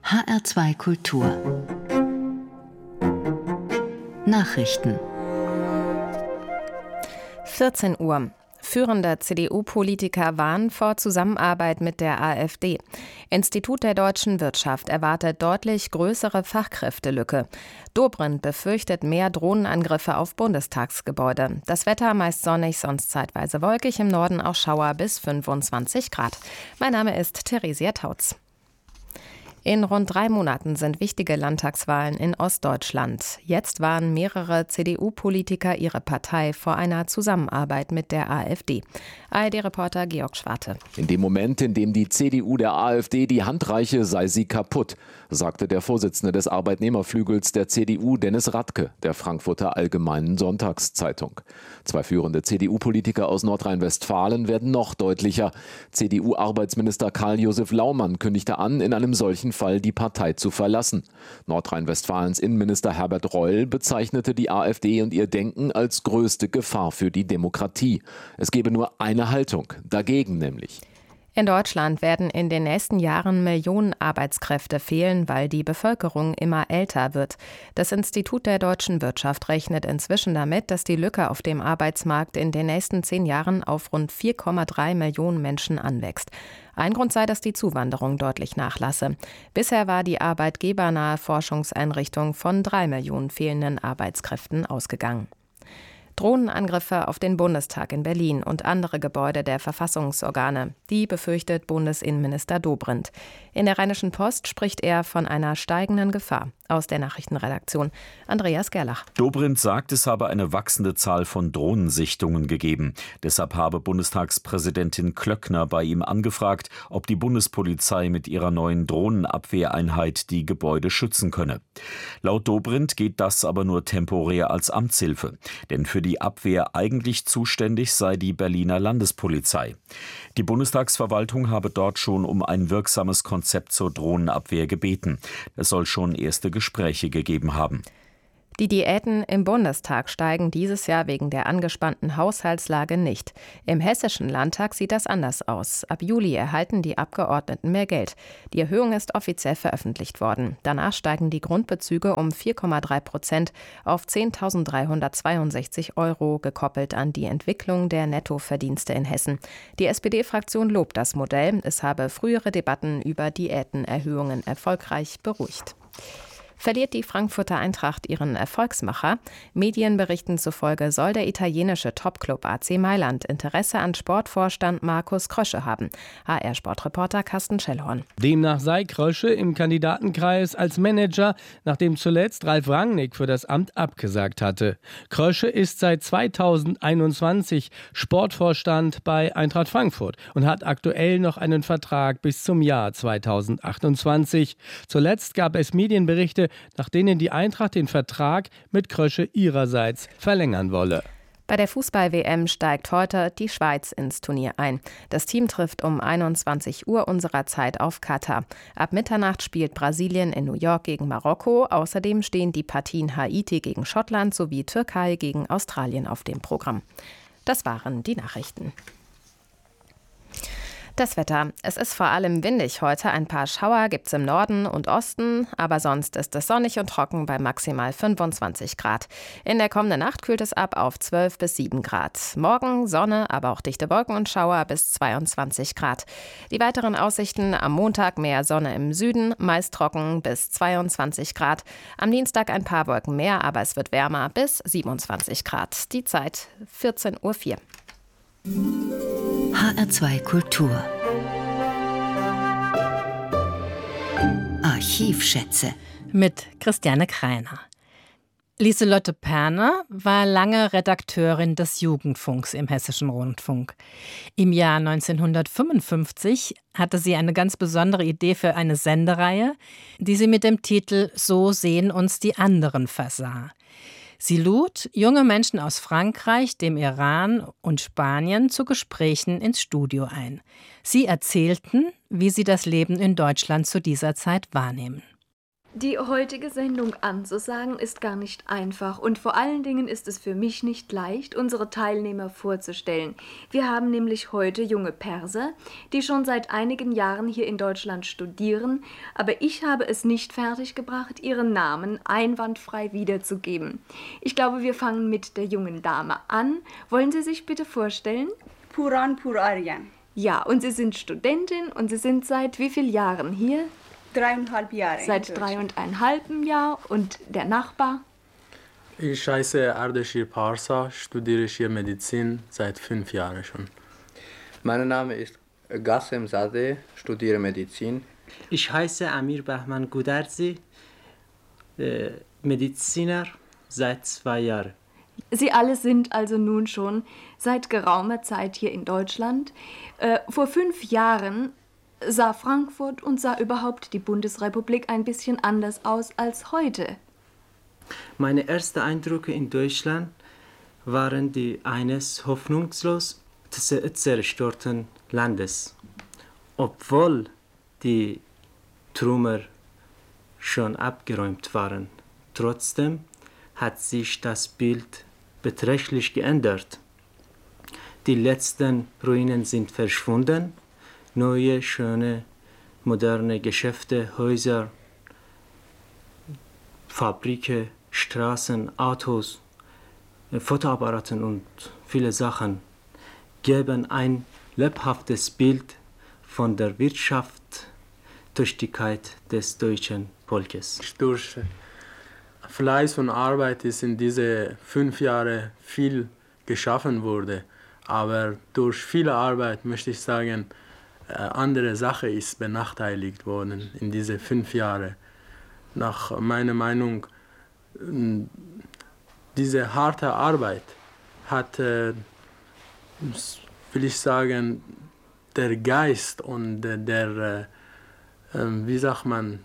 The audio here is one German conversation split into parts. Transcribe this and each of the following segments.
HR2 Kultur Nachrichten 14 Uhr. Führende CDU-Politiker warnen vor Zusammenarbeit mit der AfD. Institut der deutschen Wirtschaft erwartet deutlich größere Fachkräftelücke. Dobrindt befürchtet mehr Drohnenangriffe auf Bundestagsgebäude. Das Wetter meist sonnig, sonst zeitweise wolkig, im Norden auch Schauer bis 25 Grad. Mein Name ist Theresia Tautz. In rund 3 Monaten sind wichtige Landtagswahlen in Ostdeutschland. Jetzt warnen mehrere CDU-Politiker ihre Partei vor einer Zusammenarbeit mit der AfD. ARD-Reporter Georg Schwarte. In dem Moment, in dem die CDU der AfD die Hand reiche, sei sie kaputt, sagte der Vorsitzende des Arbeitnehmerflügels der CDU, Dennis Radke, der Frankfurter Allgemeinen Sonntagszeitung. 2 führende CDU-Politiker aus Nordrhein-Westfalen werden noch deutlicher. CDU-Arbeitsminister Karl-Josef Laumann kündigte an, in einem solchen Fall die Partei zu verlassen. Nordrhein-Westfalens Innenminister Herbert Reul bezeichnete die AfD und ihr Denken als größte Gefahr für die Demokratie. Es gebe nur eine Haltung, dagegen nämlich. In Deutschland werden in den nächsten Jahren Millionen Arbeitskräfte fehlen, weil die Bevölkerung immer älter wird. Das Institut der deutschen Wirtschaft rechnet inzwischen damit, dass die Lücke auf dem Arbeitsmarkt in den nächsten 10 Jahren auf rund 4,3 Millionen Menschen anwächst. Ein Grund sei, dass die Zuwanderung deutlich nachlasse. Bisher war die arbeitgebernahe Forschungseinrichtung von 3 Millionen fehlenden Arbeitskräften ausgegangen. Drohnenangriffe auf den Bundestag in Berlin und andere Gebäude der Verfassungsorgane. Die befürchtet Bundesinnenminister Dobrindt. In der Rheinischen Post spricht er von einer steigenden Gefahr. Aus der Nachrichtenredaktion Andreas Gerlach. Dobrindt sagt, es habe eine wachsende Zahl von Drohnensichtungen gegeben. Deshalb habe Bundestagspräsidentin Klöckner bei ihm angefragt, ob die Bundespolizei mit ihrer neuen Drohnenabwehreinheit die Gebäude schützen könne. Laut Dobrindt geht das aber nur temporär als Amtshilfe. Denn für die Abwehr eigentlich zuständig sei die Berliner Landespolizei. Die Bundestagsverwaltung habe dort schon um ein wirksames Konzept zur Drohnenabwehr gebeten. Es soll schon erste Gespräche gegeben haben. Die Diäten im Bundestag steigen dieses Jahr wegen der angespannten Haushaltslage nicht. Im Hessischen Landtag sieht das anders aus. Ab Juli erhalten die Abgeordneten mehr Geld. Die Erhöhung ist offiziell veröffentlicht worden. Danach steigen die Grundbezüge um 4,3% auf 10.362 €, gekoppelt an die Entwicklung der Nettoverdienste in Hessen. Die SPD-Fraktion lobt das Modell. Es habe frühere Debatten über Diätenerhöhungen erfolgreich beruhigt. Verliert die Frankfurter Eintracht ihren Erfolgsmacher? Medienberichten zufolge soll der italienische Topclub AC Mailand Interesse an Sportvorstand Markus Krösche haben. HR-Sportreporter Carsten Schellhorn. Demnach sei Krösche im Kandidatenkreis als Manager, nachdem zuletzt Ralf Rangnick für das Amt abgesagt hatte. Krösche ist seit 2021 Sportvorstand bei Eintracht Frankfurt und hat aktuell noch einen Vertrag bis zum Jahr 2028. Zuletzt gab es Medienberichte, nach denen die Eintracht den Vertrag mit Krösche ihrerseits verlängern wolle. Bei der Fußball-WM steigt heute die Schweiz ins Turnier ein. Das Team trifft um 21 Uhr unserer Zeit auf Katar. Ab Mitternacht spielt Brasilien in New York gegen Marokko. Außerdem stehen die Partien Haiti gegen Schottland sowie Türkei gegen Australien auf dem Programm. Das waren die Nachrichten. Das Wetter. Es ist vor allem windig heute. Ein paar Schauer gibt es im Norden und Osten, aber sonst ist es sonnig und trocken bei maximal 25 Grad. In der kommenden Nacht kühlt es ab auf 12 bis 7 Grad. Morgen Sonne, aber auch dichte Wolken und Schauer bis 22 Grad. Die weiteren Aussichten: am Montag mehr Sonne im Süden, meist trocken bis 22 Grad. Am Dienstag ein paar Wolken mehr, aber es wird wärmer bis 27 Grad. Die Zeit 14:04 Uhr. HR2 Kultur Archivschätze mit Christiane Kreiner. Lieselotte Perner war lange Redakteurin des Jugendfunks im Hessischen Rundfunk. Im Jahr 1955 hatte sie eine ganz besondere Idee für eine Sendereihe, die sie mit dem Titel »So sehen uns die anderen« versah. Sie lud junge Menschen aus Frankreich, dem Iran und Spanien zu Gesprächen ins Studio ein. Sie erzählten, wie sie das Leben in Deutschland zu dieser Zeit wahrnehmen. Die heutige Sendung anzusagen ist gar nicht einfach und vor allen Dingen ist es für mich nicht leicht, unsere Teilnehmer vorzustellen. Wir haben nämlich heute junge Perser, die schon seit einigen Jahren hier in Deutschland studieren, aber ich habe es nicht fertiggebracht, ihren Namen einwandfrei wiederzugeben. Ich glaube, wir fangen mit der jungen Dame an. Wollen Sie sich bitte vorstellen? Puran Puraryan. Ja, und Sie sind Studentin und Sie sind seit wie vielen Jahren hier? 3,5 Jahre. Seit 3,5 Jahren. Und der Nachbar? Ich heiße Ardeshir Parsa, studiere hier Medizin seit 5 Jahren schon. Mein Name ist Gassem Zadeh, studiere Medizin. Ich heiße Amir Bahman Gudarzi, Mediziner seit 2 Jahren. Sie alle sind also nun schon seit geraumer Zeit hier in Deutschland. Vor 5 Jahren sah Frankfurt und sah überhaupt die Bundesrepublik ein bisschen anders aus als heute. Meine ersten Eindrücke in Deutschland waren die eines hoffnungslos zerstörten Landes. Obwohl die Trümmer schon abgeräumt waren, trotzdem hat sich das Bild beträchtlich geändert. Die letzten Ruinen sind verschwunden. Neue, schöne, moderne Geschäfte, Häuser, Fabriken, Straßen, Autos, Fotoapparaten und viele Sachen geben ein lebhaftes Bild von der Wirtschaftstüchtigkeit des deutschen Volkes. Durch Fleiß und Arbeit ist in diese 5 Jahre viel geschaffen worden, aber durch viele Arbeit möchte ich sagen, andere Sache ist benachteiligt worden in diese 5 Jahre. Nach meiner Meinung, diese harte Arbeit hat, will ich sagen, der Geist und der, wie sagt man,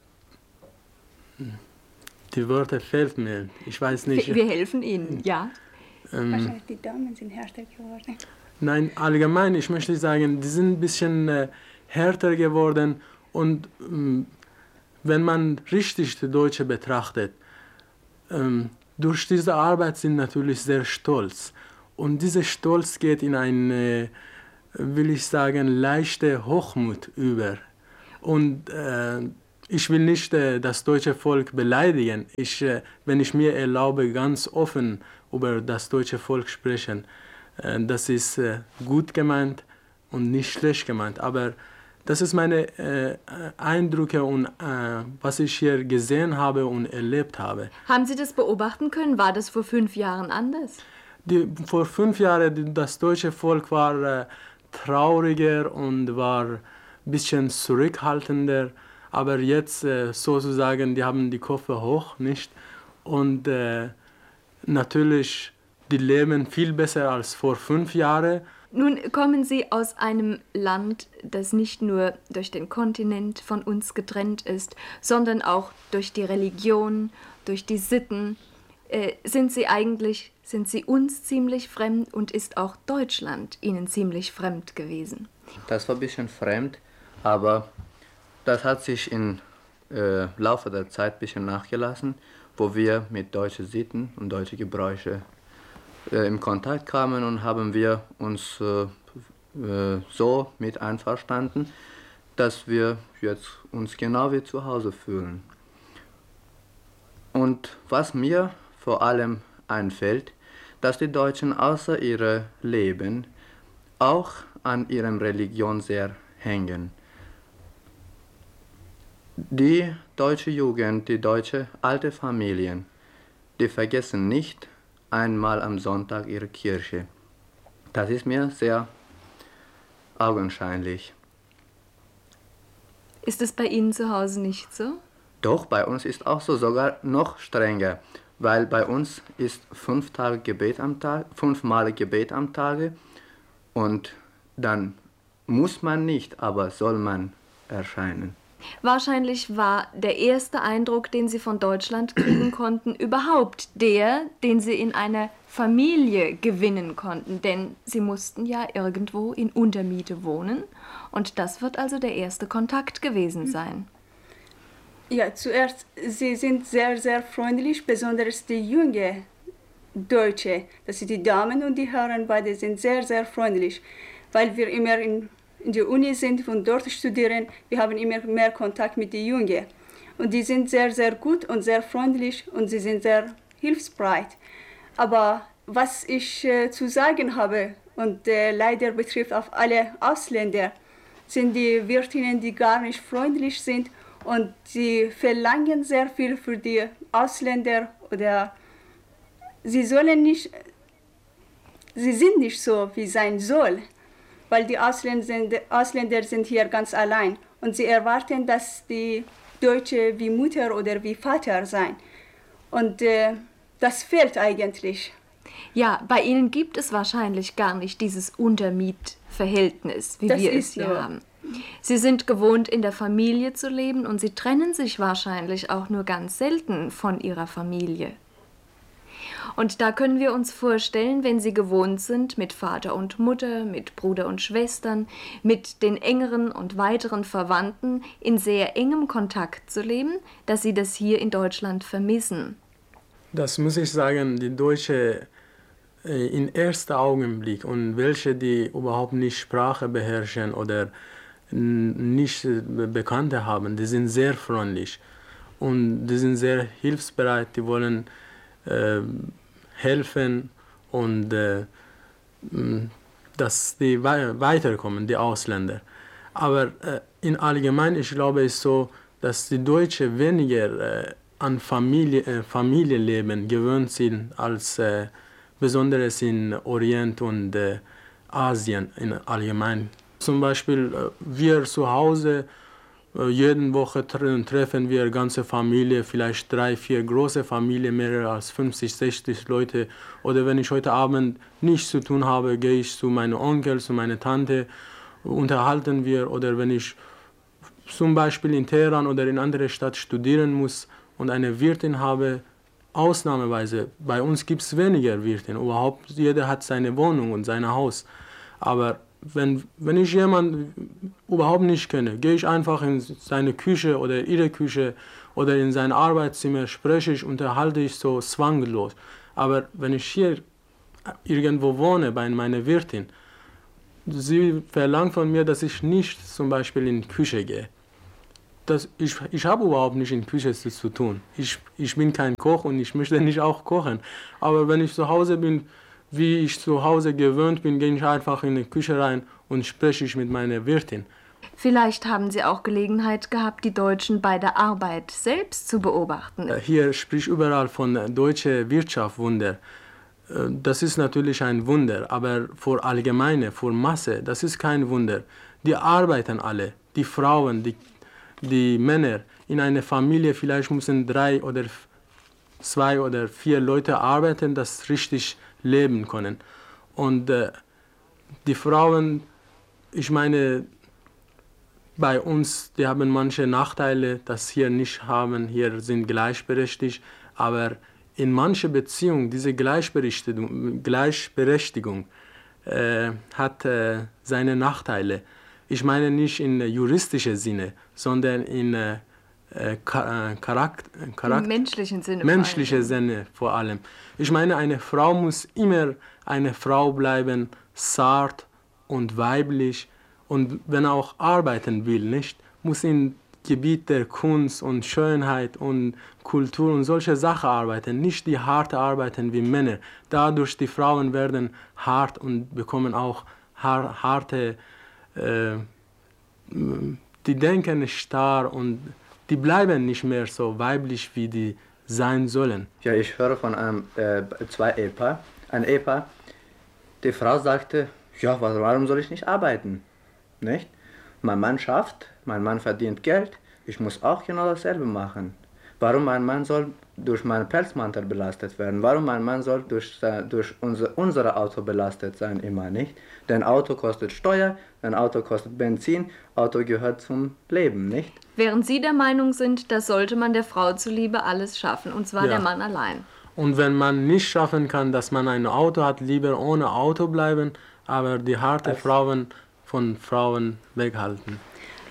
die Wörter fehlen mir, ich weiß nicht. Wir helfen Ihnen, ja. Wahrscheinlich die Damen sind härter geworden. Nein, allgemein, ich möchte sagen, die sind ein bisschen härter geworden und wenn man richtig die Deutsche betrachtet, durch diese Arbeit sind natürlich sehr stolz. Und dieser Stolz geht in eine, will ich sagen, leichte Hochmut über. Und ich will nicht das deutsche Volk beleidigen. Wenn ich mir erlaube, ganz offen über das deutsche Volk sprechen, das ist gut gemeint und nicht schlecht gemeint. Aber das ist meine Eindrücke und was ich hier gesehen habe und erlebt habe. Haben Sie das beobachten können? War das vor 5 Jahren anders? Vor 5 Jahren, das deutsche Volk war trauriger und war ein bisschen zurückhaltender. Aber jetzt sozusagen, die haben die Köpfe hoch, nicht? Und natürlich, die leben viel besser als vor 5 Jahren. Nun kommen Sie aus einem Land, das nicht nur durch den Kontinent von uns getrennt ist, sondern auch durch die Religion, durch die Sitten. Sind Sie uns ziemlich fremd und ist auch Deutschland Ihnen ziemlich fremd gewesen? Das war ein bisschen fremd, aber das hat sich im Laufe der Zeit ein bisschen nachgelassen, wo wir mit deutschen Sitten und deutschen Gebräuche in Kontakt kamen und haben wir uns so mit einverstanden, dass wir jetzt uns genau wie zu Hause fühlen. Und was mir vor allem einfällt, dass die Deutschen außer ihrem Leben auch an ihrer Religion sehr hängen. Die deutsche Jugend, die deutsche alte Familien, die vergessen nicht einmal am Sonntag ihre Kirche. Das ist mir sehr augenscheinlich. Ist es bei Ihnen zu Hause nicht so? Doch, bei uns ist auch so, sogar noch strenger, weil bei uns ist 5 Tage Gebet am Tag, 5-mal Gebet am Tage und dann muss man nicht, aber soll man erscheinen. Wahrscheinlich war der erste Eindruck, den Sie von Deutschland kriegen konnten, überhaupt der, den Sie in einer Familie gewinnen konnten. Denn Sie mussten ja irgendwo in Untermiete wohnen. Und das wird also der erste Kontakt gewesen sein. Ja, zuerst, sie sind sehr, sehr freundlich, besonders die junge Deutsche. Das sind die Damen und die Herren, beide sind sehr, sehr freundlich. Weil wir immer in der Uni sind und dort studieren, wir haben immer mehr Kontakt mit den Jungen. Und die sind sehr, sehr gut und sehr freundlich und sie sind sehr hilfsbereit. Aber was ich zu sagen habe, und leider betrifft auf alle Ausländer, sind die Wirtinnen, die gar nicht freundlich sind und sie verlangen sehr viel für die Ausländer oder sie sind nicht so, wie sein soll, weil die Ausländer sind hier ganz allein und sie erwarten, dass die Deutsche wie Mutter oder wie Vater sein. Und das fehlt eigentlich. Ja, bei Ihnen gibt es wahrscheinlich gar nicht dieses Untermietverhältnis, wie wir es hier haben. Sie sind gewohnt, in der Familie zu leben und Sie trennen sich wahrscheinlich auch nur ganz selten von Ihrer Familie. Und da können wir uns vorstellen, wenn Sie gewohnt sind, mit Vater und Mutter, mit Bruder und Schwestern, mit den engeren und weiteren Verwandten in sehr engem Kontakt zu leben, dass Sie das hier in Deutschland vermissen. Das muss ich sagen, die Deutsche im ersten Augenblick und welche, die überhaupt nicht Sprache beherrschen oder nicht Bekannte haben, die sind sehr freundlich und die sind sehr hilfsbereit, die wollen helfen und dass die weiterkommen, die Ausländer. Aber in allgemein, ich glaube, es ist so, dass die Deutschen weniger an Familienleben gewöhnt sind als besonders in Orient und Asien in allgemein. Zum Beispiel wir zu Hause, jede Woche treffen wir ganze Familie, vielleicht 3, 4 große Familien, mehr als 50, 60 Leute. Oder wenn ich heute Abend nichts zu tun habe, gehe ich zu meinem Onkel, zu meiner Tante, unterhalten wir. Oder wenn ich zum Beispiel in Teheran oder in andere Stadt studieren muss und eine Wirtin habe, ausnahmsweise, bei uns gibt es weniger Wirtin, überhaupt jeder hat seine Wohnung und sein Haus. Aber wenn ich jemanden überhaupt nicht kenne, gehe ich einfach in seine Küche oder ihre Küche oder in sein Arbeitszimmer, spreche ich, unterhalte ich so zwanglos. Aber wenn ich hier irgendwo wohne bei meiner Wirtin, sie verlangt von mir, dass ich nicht zum Beispiel in die Küche gehe. Ich habe überhaupt nicht in der Küche zu tun. Ich bin kein Koch und ich möchte nicht auch kochen. Aber wenn ich zu Hause bin, wie ich zu Hause gewöhnt bin, gehe ich einfach in die Küche rein und spreche mit meiner Wirtin. Vielleicht haben Sie auch Gelegenheit gehabt, die Deutschen bei der Arbeit selbst zu beobachten. Hier spricht überall von deutscher Wirtschaftswunder. Das ist natürlich ein Wunder, aber für Allgemeine, für Masse, das ist kein Wunder. Die arbeiten alle, die Frauen, die Männer. In einer Familie vielleicht müssen 3 oder 2 oder 4 Leute arbeiten, das richtig leben können. Und die Frauen, ich meine, bei uns, die haben manche Nachteile, das hier nicht haben, hier sind gleichberechtigt, aber in manchen Beziehungen, diese Gleichberechtigung hat seine Nachteile. Ich meine nicht in juristischer Sinne, sondern in im menschlichen Sinne. Menschlicher Sinne vor allem. Ich meine, eine Frau muss immer eine Frau bleiben, zart und weiblich. Und wenn er auch arbeiten will, nicht, muss im Gebiet der Kunst und Schönheit und Kultur und solche Sachen arbeiten, nicht die harte Arbeiten wie Männer. Dadurch die Frauen werden hart und bekommen auch harte, die denken starr und die bleiben nicht mehr so weiblich, wie die sein sollen. Ja, ich höre von einem ein Ehepaar, die Frau sagte, ja, warum soll ich nicht arbeiten? Nicht? Mein Mann schafft, mein Mann verdient Geld, ich muss auch genau dasselbe machen. Warum mein Mann soll durch meinen Pelzmantel belastet werden? Warum mein Mann soll durch unser Auto belastet sein? Immer nicht. Denn Auto kostet Steuer, ein Auto kostet Benzin, Auto gehört zum Leben, nicht? Während Sie der Meinung sind, das sollte man der Frau zuliebe alles schaffen, und zwar der Mann allein. Und wenn man nicht schaffen kann, dass man ein Auto hat, lieber ohne Auto bleiben, aber die harten Frauen von Frauen weghalten.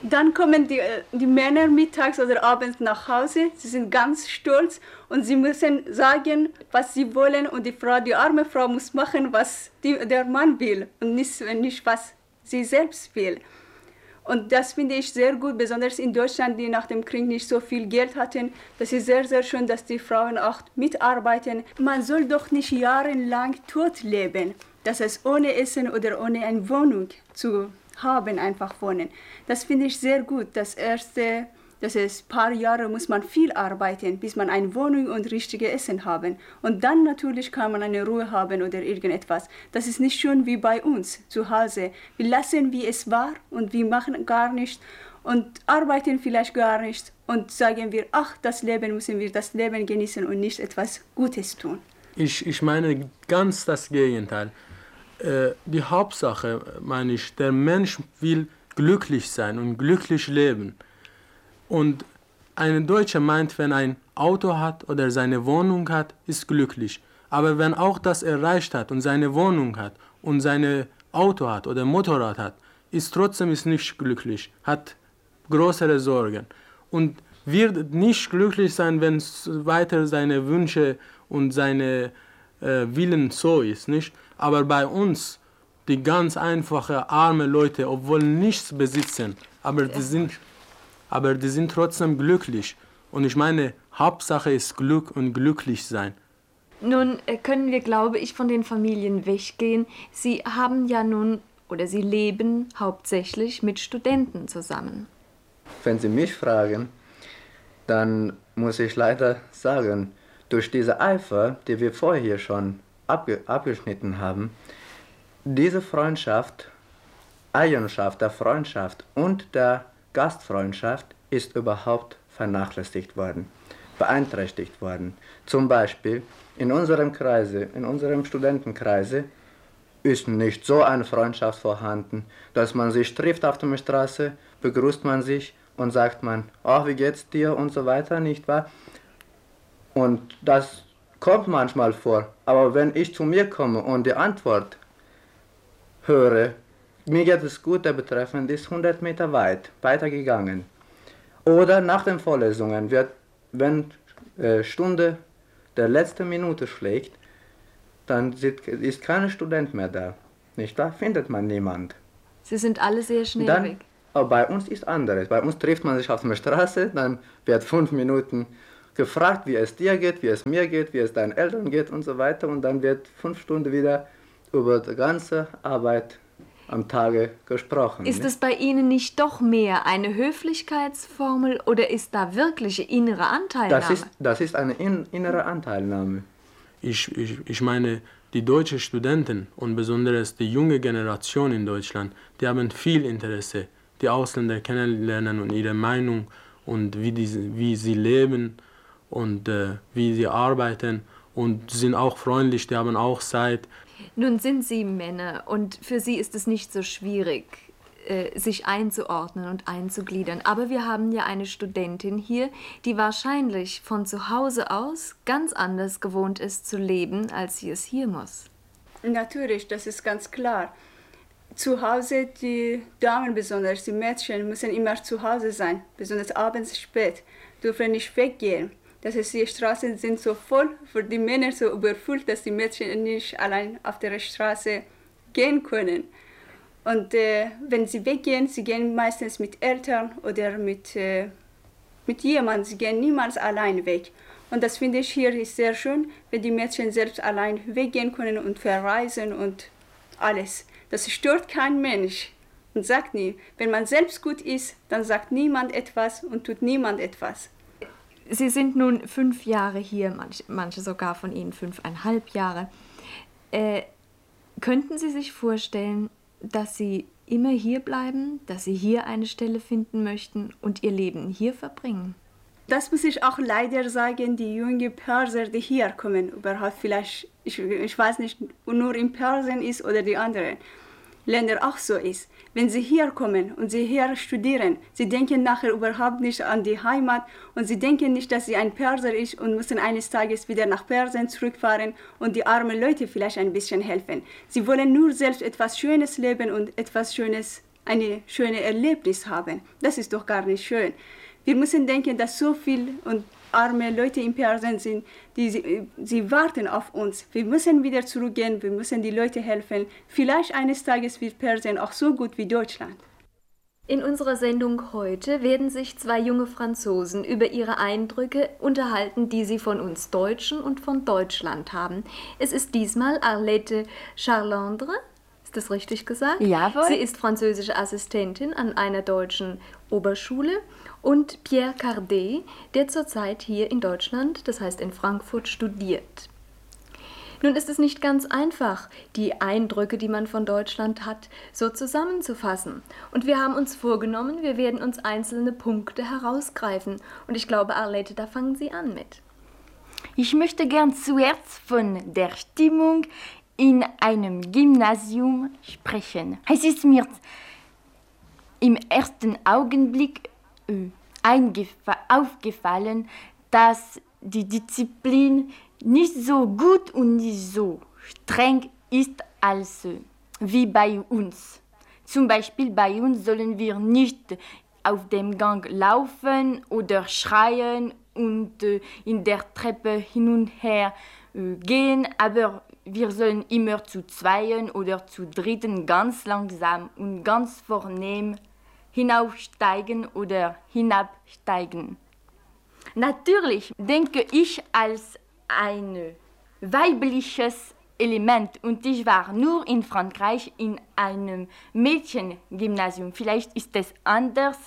Dann kommen die Männer mittags oder abends nach Hause. Sie sind ganz stolz und sie müssen sagen, was sie wollen. Und die arme Frau muss machen, was der Mann will und nicht was sie selbst will. Und das finde ich sehr gut, besonders in Deutschland, die nach dem Krieg nicht so viel Geld hatten. Das ist sehr, sehr schön, dass die Frauen auch mitarbeiten. Man soll doch nicht jahrelang tot leben, dass es ohne Essen oder ohne eine Wohnung zu haben, einfach wohnen. Das finde ich sehr gut. Das ist ein paar Jahre muss man viel arbeiten, bis man eine Wohnung und richtiges Essen haben. Und dann natürlich kann man eine Ruhe haben oder irgendetwas. Das ist nicht schön wie bei uns zu Hause. Wir lassen, wie es war und wir machen gar nichts und arbeiten vielleicht gar nicht und sagen wir, ach, müssen wir das Leben genießen und nicht etwas Gutes tun. Ich meine ganz das Gegenteil. Die Hauptsache, meine ich, der Mensch will glücklich sein und glücklich leben. Und ein Deutscher meint, wenn er ein Auto hat oder seine Wohnung hat, ist glücklich. Aber wenn auch das erreicht hat und seine Wohnung hat und seine Auto hat oder Motorrad hat, ist nicht glücklich, hat größere Sorgen und wird nicht glücklich sein, wenn weiter seine Wünsche und seine Willen so ist, nicht? Aber bei uns, die ganz einfache, arme Leute, obwohl nichts besitzen, aber die sind trotzdem glücklich. Und ich meine, Hauptsache ist Glück und glücklich sein. Nun können wir, glaube ich, von den Familien weggehen. Sie haben ja nun, oder Sie leben hauptsächlich mit Studenten zusammen. Wenn Sie mich fragen, dann muss ich leider sagen, durch diese Eifer, die wir vorher schon abgeschnitten haben, diese Eigenschaft der Freundschaft und der Gastfreundschaft ist überhaupt vernachlässigt worden, beeinträchtigt worden. Zum Beispiel in unserem Studentenkreise ist nicht so eine Freundschaft vorhanden, dass man sich trifft auf der Straße, begrüßt man sich und sagt man, oh, wie geht's dir und so weiter, nicht wahr? Und das kommt manchmal vor, aber wenn ich zu mir komme und die Antwort höre, mir geht es gut, der Betreffende ist 100 Meter weitergegangen. Oder nach den Vorlesungen wenn Stunde der letzte Minute schlägt, dann ist kein Student mehr da. Nicht wahr? Findet man niemand. Sie sind alle sehr schnell weg. Aber bei uns ist anderes. Bei uns trifft man sich auf der Straße, dann wird 5 Minuten gefragt, wie es dir geht, wie es mir geht, wie es deinen Eltern geht und so weiter. Und dann wird 5 Stunden wieder über die ganze Arbeit am Tage gesprochen. Ist es bei Ihnen nicht doch mehr eine Höflichkeitsformel oder ist da wirkliche innere Anteilnahme? Das ist eine innere Anteilnahme. Ich meine, die deutschen Studenten und besonders die junge Generation in Deutschland, die haben viel Interesse, die Ausländer kennenlernen und ihre Meinung und wie sie leben und wie sie arbeiten und sind auch freundlich, die haben auch Zeit. Nun sind Sie Männer und für Sie ist es nicht so schwierig, sich einzuordnen und einzugliedern. Aber wir haben ja eine Studentin hier, die wahrscheinlich von zu Hause aus ganz anders gewohnt ist zu leben, als sie es hier muss. Natürlich, das ist ganz klar. Zu Hause, die Damen besonders, die Mädchen müssen immer zu Hause sein, besonders abends spät, dürfen nicht weggehen. Das heißt, die Straßen sind so voll, für die Männer so überfüllt, dass die Mädchen nicht allein auf der Straße gehen können. Und wenn sie weggehen, sie gehen meistens mit Eltern oder mit jemandem, sie gehen niemals allein weg. Und das finde ich hier ist sehr schön, wenn die Mädchen selbst allein weggehen können und verreisen und alles. Das stört kein Mensch und sagt nie. Wenn man selbst gut ist, dann sagt niemand etwas und tut niemand etwas. Sie sind nun 5 Jahre hier, manche sogar von Ihnen 5,5 Jahre. Könnten Sie sich vorstellen, dass Sie immer hier bleiben, dass Sie hier eine Stelle finden möchten und Ihr Leben hier verbringen? Das muss ich auch leider sagen, die jungen Perser, die hier kommen, überhaupt vielleicht, ich weiß nicht, nur in Persien ist oder die anderen Länder auch so ist. Wenn sie hier kommen und sie hier studieren, sie denken nachher überhaupt nicht an die Heimat und sie denken nicht, dass sie ein Perser ist und müssen eines Tages wieder nach Persien zurückfahren und die armen Leute vielleicht ein bisschen helfen. Sie wollen nur selbst etwas Schönes leben und etwas Schönes ein schönes Erlebnis haben. Das ist doch gar nicht schön. Wir müssen denken, dass so viele und arme Leute in Persien sind, sie warten auf uns. Wir müssen wieder zurückgehen, wir müssen die Leute helfen. Vielleicht eines Tages wird Persien auch so gut wie Deutschland. In unserer Sendung heute werden sich zwei junge Franzosen über ihre Eindrücke unterhalten, die sie von uns Deutschen und von Deutschland haben. Es ist diesmal Arlette Charlandre. Ist das richtig gesagt? Jawohl. Sie ist französische Assistentin an einer deutschen Oberschule. Und Pierre Cardet, der zurzeit hier in Deutschland, das heißt in Frankfurt, studiert. Nun ist es nicht ganz einfach, die Eindrücke, die man von Deutschland hat, so zusammenzufassen. Und wir haben uns vorgenommen, wir werden uns einzelne Punkte herausgreifen. Und ich glaube, Arlette, da fangen Sie an mit. Ich möchte gern zuerst von der Stimmung in einem Gymnasium sprechen. Es ist mir im ersten Augenblick aufgefallen, dass die Disziplin nicht so gut und nicht so streng ist als wie bei uns. Zum Beispiel bei uns sollen wir nicht auf dem Gang laufen oder schreien und in der Treppe hin und her gehen, aber wir sollen immer zu zweien oder zu dritten ganz langsam und ganz vornehm hinaufsteigen oder hinabsteigen. Natürlich denke ich als ein weibliches Element und ich war nur in Frankreich in einem Mädchengymnasium. Vielleicht ist es anders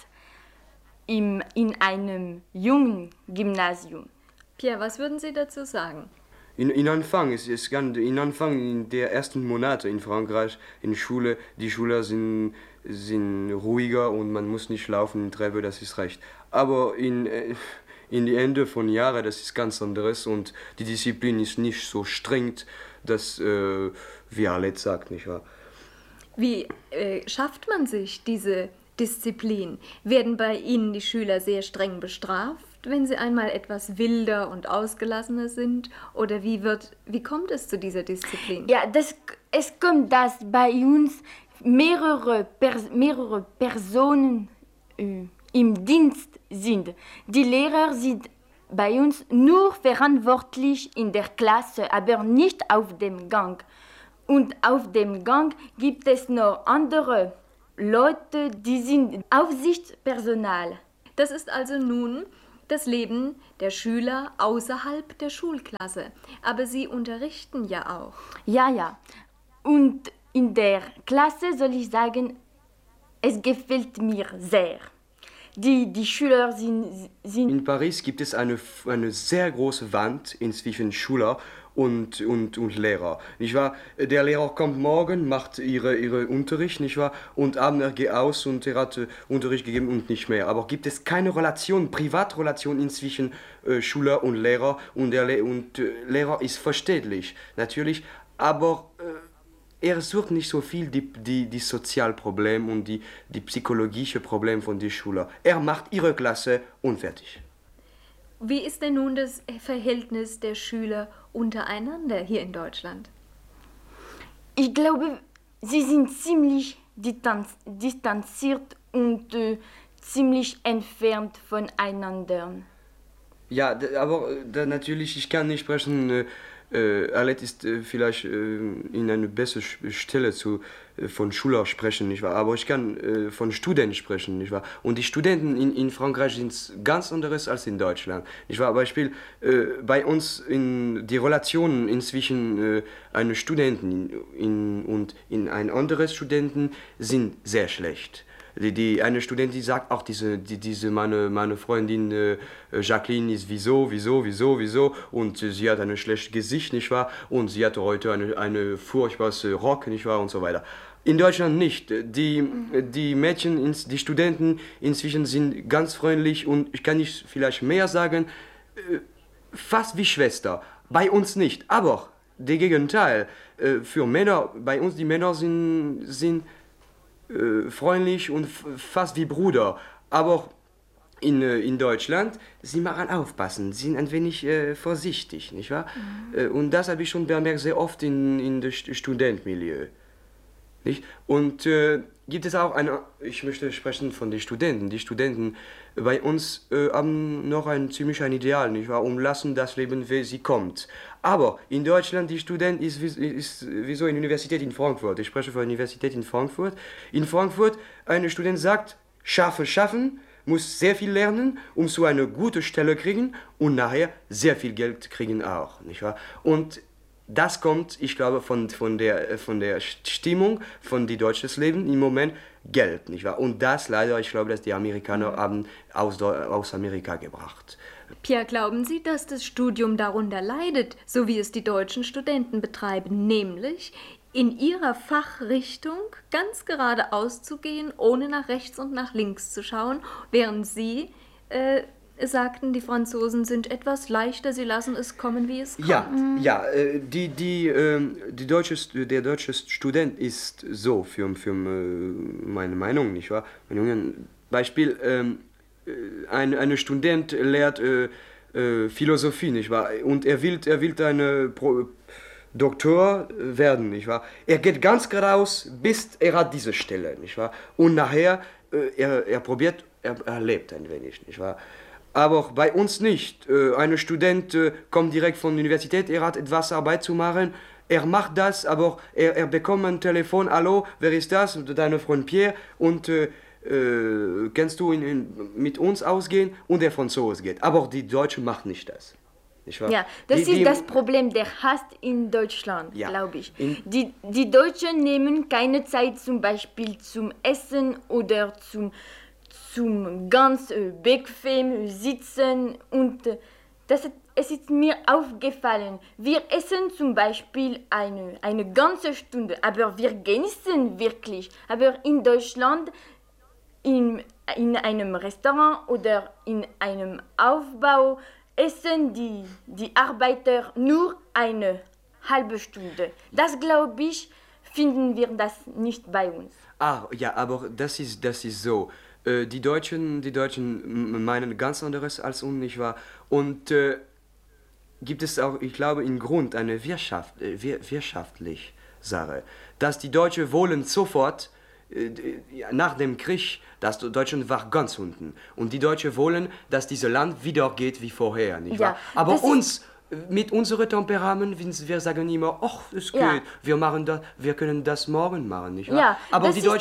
in einem jungen Gymnasium. Pierre, was würden Sie dazu sagen? In Anfang in der ersten Monate in Frankreich in Schule, die Schüler sind ruhiger und man muss nicht laufen in Treppe, das ist recht. Aber in die Ende von Jahren, das ist ganz anderes und die Disziplin ist nicht so streng, dass wie Arlette sagt, nicht wahr? Wie schafft man sich diese Disziplin? Werden bei Ihnen die Schüler sehr streng bestraft, wenn sie einmal etwas wilder und ausgelassener sind? Oder wie kommt es zu dieser Disziplin? Ja, es kommt, dass bei uns mehrere Personen im Dienst sind. Die Lehrer sind bei uns nur verantwortlich in der Klasse, aber nicht auf dem Gang. Und auf dem Gang gibt es noch andere Leute, die sind Aufsichtspersonal. Das ist also nun das Leben der Schüler außerhalb der Schulklasse. Aber Sie unterrichten ja auch. Ja. Und in der Klasse soll ich sagen, es gefällt mir sehr. Die Schüler sind... In Paris gibt es eine sehr große Wand zwischen Schüler und Lehrer, nicht wahr? Der Lehrer kommt morgen, macht ihre Unterricht, nicht wahr? Und abends geht aus und er hat Unterricht gegeben und nicht mehr. Aber gibt es keine Privatrelation zwischen Schüler und Lehrer und Lehrer ist verständlich, natürlich, aber er sucht nicht so viel die Sozialprobleme und die psychologische Probleme von den Schülern. Er macht ihre Klasse und fertig. Wie ist denn nun das Verhältnis der Schüler untereinander hier in Deutschland? Ich glaube, sie sind ziemlich distanziert und ziemlich entfernt voneinander. Ja, aber natürlich, ich kann nicht sprechen. Arlette ist vielleicht in einer besseren Stelle von Schülern sprechen, nicht wahr? Aber ich kann von Studenten sprechen, nicht wahr? Und die Studenten in Frankreich sind ganz anderes als in Deutschland, nicht wahr? Beispiel bei uns die Relationen zwischen einem Studenten und in ein anderes Studenten sind sehr schlecht. Eine Studentin sagt auch, meine Freundin Jacqueline ist wieso und sie hat ein schlechtes Gesicht, nicht wahr? Und sie hatte heute eine furchtbares Rock, nicht wahr? Und so weiter. In Deutschland nicht. Die Mädchen, die Studenten inzwischen sind ganz freundlich und ich kann nicht vielleicht mehr sagen, fast wie Schwester. Bei uns nicht, aber das Gegenteil. Für Männer, bei uns die Männer sind freundlich und fast wie Bruder. Aber in Deutschland, sie machen aufpassen, sind ein wenig vorsichtig, nicht wahr? Und das habe ich schon bemerkt sehr oft in dem Studentenmilieu. Nicht? Und gibt es auch ich möchte sprechen von den Studenten. Die Studenten bei uns haben noch ein Ideal, nicht wahr? Und lassen das Leben, wie sie kommt. Aber in Deutschland, die Student ist wie so eine Universität in Frankfurt. Ich spreche von der Universität in Frankfurt. In Frankfurt, ein Student sagt, schaffen, muss sehr viel lernen, um so eine gute Stelle kriegen und nachher sehr viel Geld kriegen auch, nicht wahr? Und das kommt, ich glaube, von der Stimmung, von die deutsches Leben im Moment Geld, nicht wahr? Und das leider, ich glaube, dass die Amerikaner haben aus Amerika gebracht. Pierre, glauben Sie, dass das Studium darunter leidet, so wie es die deutschen Studenten betreiben, nämlich in ihrer Fachrichtung ganz geradeaus zu gehen, ohne nach rechts und nach links zu schauen, während Sie sagten, die Franzosen sind etwas leichter, sie lassen es kommen, wie es kommt. Der deutsche Student ist so, für meine Meinung, nicht wahr? Beispiel, ein Student lehrt Philosophie, nicht wahr? Und er will eine Doktor werden, nicht wahr? Er geht ganz geradeaus, bis er hat diese Stelle, nicht wahr? Und nachher, er probiert, er lebt ein wenig, nicht wahr? Aber bei uns nicht. Ein Student kommt direkt von der Universität, er hat etwas Arbeit zu machen, er macht das, aber er bekommt ein Telefon, hallo, wer ist das? Dein Freund Pierre, und kannst du mit uns ausgehen? Und der Franzose geht. Aber die Deutschen machen nicht das. Nicht wahr? Ja, das ist das Problem, der Hass in Deutschland, glaube ich. Die Deutschen nehmen keine Zeit zum Beispiel zum Essen oder zum ganz bequem sitzen, und es ist mir aufgefallen, wir essen zum Beispiel eine ganze Stunde, aber wir genießen wirklich. Aber in Deutschland, in einem Restaurant oder in einem Aufbau, essen die Arbeiter nur eine halbe Stunde. Das, glaube ich, finden wir das nicht bei uns. Ja, aber das ist so. Die Deutschen meinen ganz anderes als uns, nicht wahr? Und gibt es auch, ich glaube, im Grund eine wirtschaftliche Sache, dass die Deutschen wollen sofort, nach dem Krieg, dass Deutschland war ganz unten. Und die Deutschen wollen, dass dieses Land wieder geht wie vorher, nicht wahr? Aber uns, mit unserem Temperament, wir sagen immer, ach, es geht, wir können das morgen machen, nicht wahr? Ja, aber die Deutschen